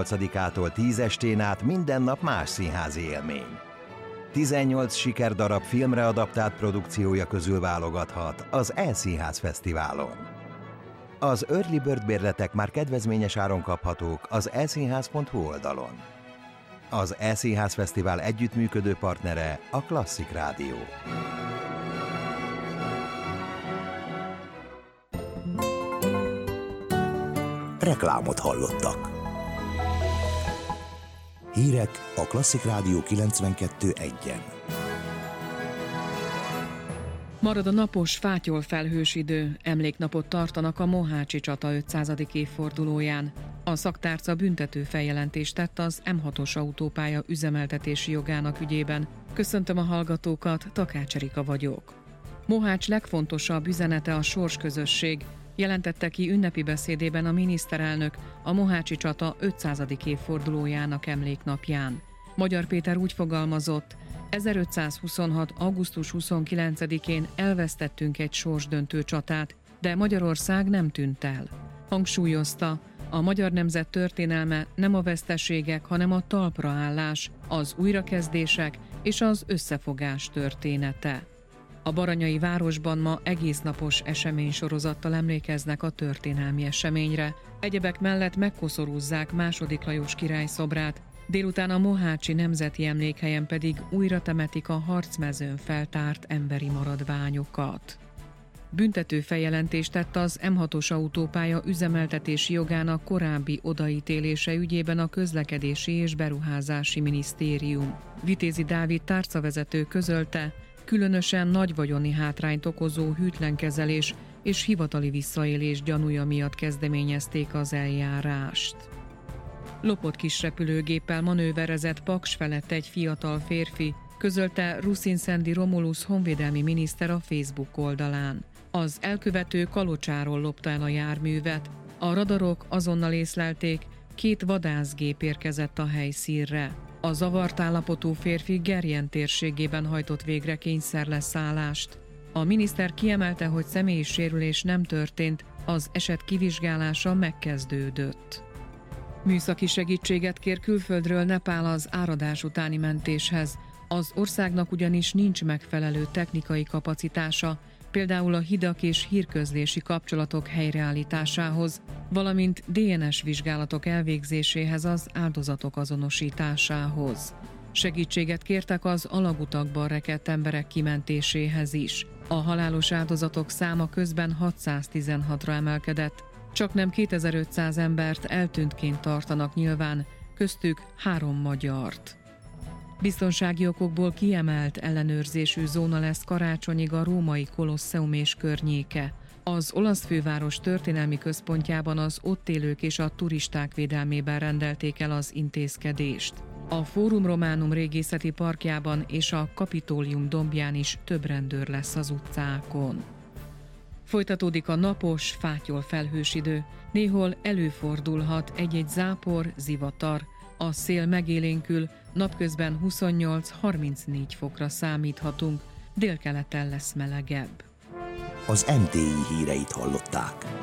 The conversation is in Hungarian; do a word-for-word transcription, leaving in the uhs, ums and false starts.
tizennyolcadikától tíz estén át minden nap más színházi élmény. tizennyolc sikerdarab filmre adaptált produkciója közül válogathat az E-Színház Fesztiválon. Az Early Bird bérletek már kedvezményes áron kaphatók az e színház pont hu oldalon. Az E-Színház Fesztivál együttműködő partnere a Klasszik Rádió. Reklámot hallottak. Hírek a Klasszik Rádió kilencvenkettő egyen. Marad a napos, fátyol felhős idő, emléknapot tartanak a Mohácsi csata ötszázadik évfordulóján. A szaktárca büntető feljelentést tett az em hatos autópálya üzemeltetési jogának ügyében. Köszöntöm a hallgatókat, Takács Erika vagyok. Mohács legfontosabb üzenete a sorsközösség, jelentette ki ünnepi beszédében a miniszterelnök a Mohácsi csata ötszázadik évfordulójának emléknapján. Magyar Péter úgy fogalmazott: ezerötszázhuszonhat. augusztus huszonkilencedikén elvesztettünk egy sorsdöntő csatát, de Magyarország nem tűnt el. Hangsúlyozta, a magyar nemzet történelme nem a veszteségek, hanem a talpraállás, az újrakezdések és az összefogás története. A baranyai városban ma egésznapos eseménysorozattal emlékeznek a történelmi eseményre. Egyebek mellett megkoszorúzzák második Lajos király szobrát, délután a Mohácsi Nemzeti Emlékhelyen pedig újra temetik a harcmezőn feltárt emberi maradványokat. Büntető feljelentést tett az em hatos autópálya üzemeltetési jogának korábbi odaítélése ügyében a Közlekedési és Beruházási Minisztérium. Vitézi Dávid tárcavezető közölte, különösen nagy vagyoni hátrányt okozó hűtlenkezelés és hivatali visszaélés gyanúja miatt kezdeményezték az eljárást. Lopott kis repülőgéppel manőverezett Paks felett egy fiatal férfi, közölte Ruszinszendi Romulus honvédelmi miniszter a Facebook oldalán. Az elkövető Kalocsáról lopta el a járművet, a radarok azonnal észlelték, két vadászgép érkezett a helyszínre. A zavart állapotú férfi Gerjen térségében hajtott végre kényszerleszállást. A miniszter kiemelte, hogy személyi sérülés nem történt, az eset kivizsgálása megkezdődött. Műszaki segítséget kér külföldről Nepál az áradás utáni mentéshez. Az országnak ugyanis nincs megfelelő technikai kapacitása, például a hidak és hírközlési kapcsolatok helyreállításához, valamint dé en es vizsgálatok elvégzéséhez, az áldozatok azonosításához. Segítséget kértek az alagutakban rekedt emberek kimentéséhez is. A halálos áldozatok száma közben hatszáztizenhatra emelkedett, csaknem kétezer-ötszáz embert eltűntként tartanak nyilván, köztük három magyart. Biztonsági okokból kiemelt ellenőrzésű zóna lesz karácsonyig a római Kolosseum és környéke. Az olasz főváros történelmi központjában az ott élők és a turisták védelmében rendelték el az intézkedést. A Fórum Románum régészeti parkjában és a Kapitólium dombján is több rendőr lesz az utcákon. Folytatódik a napos, fátyol felhős idő, néhol előfordulhat egy-egy zápor, zivatar, a szél megélénkül, napközben huszonnyolc-harmincnégy fokra számíthatunk, délkeleten lesz melegebb. Az em té i híreit hallották.